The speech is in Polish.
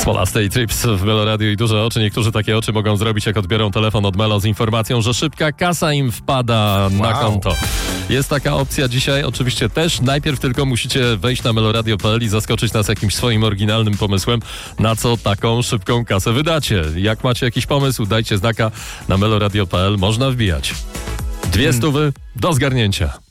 Smolastej Trips w Melo Radio i duże oczy. Niektórzy takie oczy mogą zrobić, jak odbiorą telefon od Melo z informacją, że szybka kasa im wpada na konto. Jest taka opcja dzisiaj, oczywiście też. Najpierw tylko musicie wejść na meloradio.pl i zaskoczyć nas jakimś swoim oryginalnym pomysłem, na co taką szybką kasę wydacie. Jak macie jakiś pomysł, dajcie znaka na meloradio.pl. Można wbijać. 200 do zgarnięcia.